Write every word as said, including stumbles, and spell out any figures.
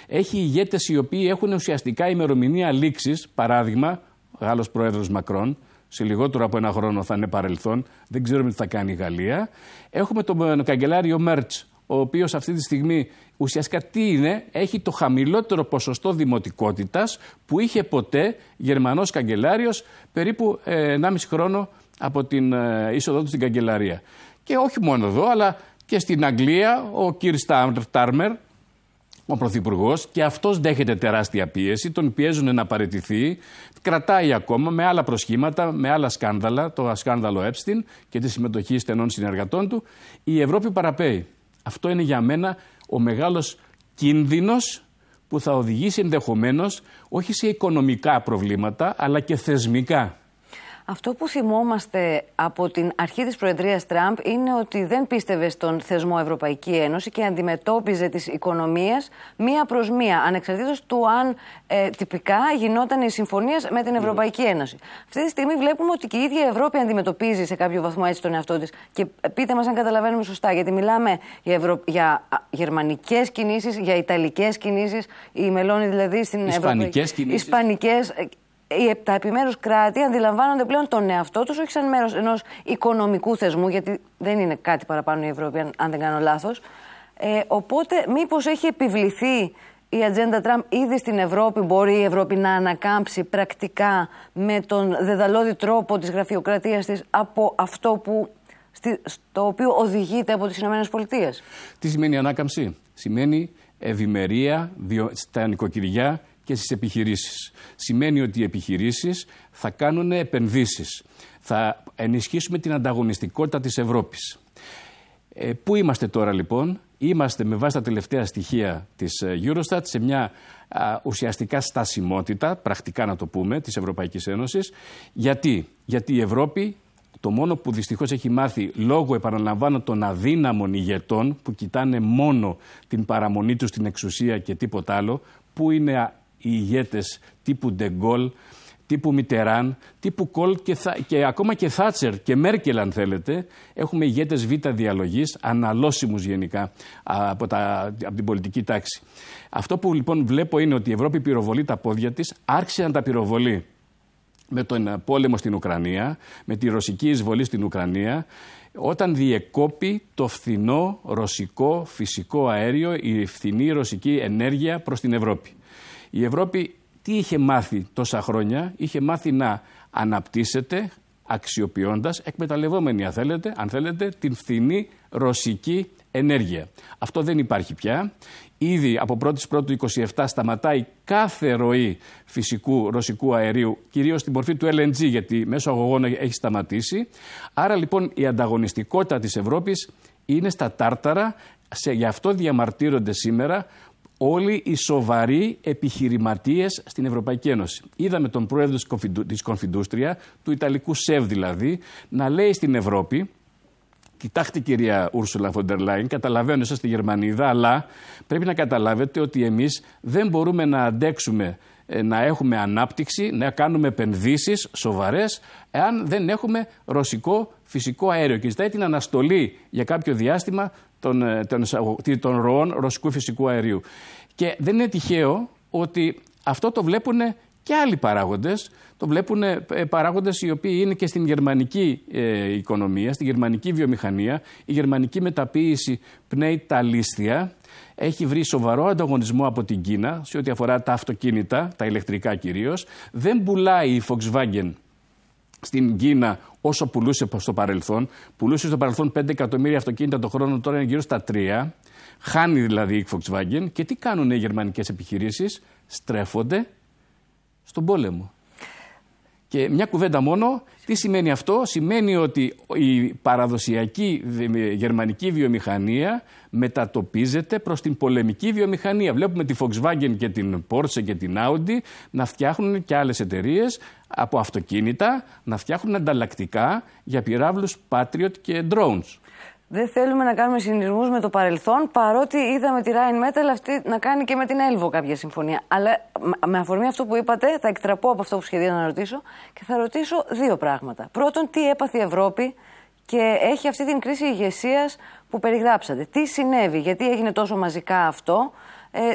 Έχει ηγέτες οι οποίοι έχουν ουσιαστικά ημερομηνία λήξης. Παράδειγμα, ο Γάλλος πρόεδρος Μακρόν, σε λιγότερο από ένα χρόνο θα είναι παρελθόν, δεν ξέρουμε τι θα κάνει η Γαλλία. Έχουμε τον καγκελάριο Μέρτς, ο οποίος αυτή τη στιγμή ουσιαστικά τι είναι, έχει το χαμηλότερο ποσοστό δημοτικότητας που είχε ποτέ Γερμανός καγκελάριος περίπου ενάμιση χρόνο από την είσοδό του στην καγκελαρία. Και όχι μόνο εδώ, αλλά και στην Αγγλία ο Κιρ Στάρμερ, ο πρωθυπουργός, και αυτός δέχεται τεράστια πίεση, τον πιέζουν να παραιτηθεί, κρατάει ακόμα με άλλα προσχήματα, με άλλα σκάνδαλα, το σκάνδαλο Epstein και τη συμμετοχή στενών συνεργατών του. Η Ευρώπη παραπέει. Αυτό είναι για μένα ο μεγάλος κίνδυνος που θα οδηγήσει ενδεχομένως όχι σε οικονομικά προβλήματα, αλλά και θεσμικά. Αυτό που θυμόμαστε από την αρχή της προεδρίας Τραμπ είναι ότι δεν πίστευε στον θεσμό Ευρωπαϊκή Ένωση και αντιμετώπιζε τις οικονομίες μία προς μία, ανεξαρτήτως του αν ε, τυπικά γινόταν η συμφωνία με την Ευρωπαϊκή Ένωση. Αυτή τη στιγμή βλέπουμε ότι και η ίδια η Ευρώπη αντιμετωπίζει σε κάποιο βαθμό έτσι τον εαυτό της. Και πείτε μας αν καταλαβαίνουμε σωστά, γιατί μιλάμε για, Ευρω... για γερμανικές κινήσεις, για ιταλικές κινήσεις, η Μελώνη δηλαδή στην Ισπανικές Ευρωπαϊκή... κινήσεις. Ισπανικές... Τα επιμέρους κράτη αντιλαμβάνονται πλέον τον εαυτό τους όχι σαν μέρος ενός οικονομικού θεσμού, γιατί δεν είναι κάτι παραπάνω η Ευρώπη, αν δεν κάνω λάθος. Ε, οπότε, μήπως έχει επιβληθεί η ατζέντα Τραμπ ήδη στην Ευρώπη, μπορεί η Ευρώπη να ανακάμψει πρακτικά με τον δεδαλώδη τρόπο της γραφειοκρατίας της από αυτό που, στο οποίο οδηγείται από τις ΗΠΑ. Τι σημαίνει ανάκαμψη? Σημαίνει ευημερία στα νοικοκυριά και στις επιχειρήσεις. Σημαίνει ότι οι επιχειρήσεις θα κάνουν επενδύσεις. Θα ενισχύσουμε την ανταγωνιστικότητα της Ευρώπης. Ε, πού είμαστε τώρα λοιπόν? Είμαστε με βάση τα τελευταία στοιχεία της Eurostat σε μια α, ουσιαστικά στασιμότητα, πρακτικά να το πούμε, της Ευρωπαϊκής Ένωσης. Γιατί? Γιατί η Ευρώπη, το μόνο που δυστυχώς έχει μάθει λόγω, επαναλαμβάνω, των αδύναμων ηγετών που κοιτάνε μόνο την παραμονή τους στην εξουσία και τίποτα άλλο, που είναι οι ηγέτες τύπου Ντεγκόλ, τύπου Μιτεράν, τύπου Κολ και, θα, και ακόμα και Θάτσερ και Μέρκελ αν θέλετε. Έχουμε ηγέτες β' διαλογής, αναλώσιμους γενικά από, τα, από την πολιτική τάξη. Αυτό που λοιπόν βλέπω είναι ότι η Ευρώπη πυροβολεί τα πόδια της, άρχισε να τα πυροβολεί με τον πόλεμο στην Ουκρανία, με τη ρωσική εισβολή στην Ουκρανία, όταν διεκόπη το φθηνό ρωσικό φυσικό αέριο, η φθηνή ρωσική ενέργεια προς την Ευρώπη. Η Ευρώπη τι είχε μάθει τόσα χρόνια? Είχε μάθει να αναπτύσσεται αξιοποιώντας, εκμεταλλευόμενη αν θέλετε, αν θέλετε την φθηνή ρωσική ενέργεια. Αυτό δεν υπάρχει πια. Ήδη από πρώτη Πρώτου είκοσι επτά σταματάει κάθε ροή φυσικού ρωσικού αερίου, κυρίως στην μορφή του ελ εν τζι, γιατί μέσω αγωγών έχει σταματήσει. Άρα λοιπόν η ανταγωνιστικότητα της Ευρώπης είναι στα τάρταρα, σε, γι' αυτό διαμαρτύρονται σήμερα όλοι οι σοβαροί επιχειρηματίες στην Ευρωπαϊκή Ένωση. Είδαμε τον πρόεδρο της Confindustria, του Ιταλικού ΣΕΒ δηλαδή, να λέει στην Ευρώπη: κοιτάξτε κυρία Ούρσουλα Φοντερ Λάιν, καταλαβαίνω εσάς τη Γερμανίδα, αλλά πρέπει να καταλάβετε ότι εμείς δεν μπορούμε να αντέξουμε να έχουμε ανάπτυξη, να κάνουμε επενδύσεις σοβαρές, εάν δεν έχουμε ρωσικό φυσικό αέριο. Και ζητάει την αναστολή για κάποιο διάστημα των, των, των ροών ρωσικού φυσικού αερίου. Και δεν είναι τυχαίο ότι αυτό το βλέπουν και άλλοι παράγοντες. Το βλέπουν παράγοντες οι οποίοι είναι και στην γερμανική ε, οικονομία, στη γερμανική βιομηχανία. Η γερμανική μεταποίηση πνέει τα λίσθια. Έχει βρει σοβαρό ανταγωνισμό από την Κίνα σε ό,τι αφορά τα αυτοκίνητα, τα ηλεκτρικά κυρίως. Δεν πουλάει η Volkswagen στην Κίνα όσο πουλούσε στο παρελθόν. Πουλούσε στο παρελθόν πέντε εκατομμύρια αυτοκίνητα το χρόνο, τώρα είναι γύρω στα τρία. Χάνει δηλαδή η Volkswagen. Και τι κάνουν οι γερμανικές επιχειρήσεις? Στρέφονται στον πόλεμο. Και μια κουβέντα μόνο, τι σημαίνει αυτό? Σημαίνει ότι η παραδοσιακή γερμανική βιομηχανία μετατοπίζεται προς την πολεμική βιομηχανία. Βλέπουμε τη Volkswagen και την Porsche και την Audi να φτιάχνουν και άλλες εταιρείες από αυτοκίνητα, να φτιάχνουν ανταλλακτικά για πυράβλους Patriot και drones. Δεν θέλουμε να κάνουμε συνειρμούς με το παρελθόν, παρότι είδαμε τη Rheinmetall αυτή να κάνει και με την Elvo κάποια συμφωνία. Αλλά με αφορμή αυτό που είπατε, θα εκτραπώ από αυτό που σχεδίασα να ρωτήσω και θα ρωτήσω δύο πράγματα. Πρώτον, τι έπαθε η Ευρώπη και έχει αυτή την κρίση ηγεσίας που περιγράψατε? Τι συνέβη, γιατί έγινε τόσο μαζικά αυτό?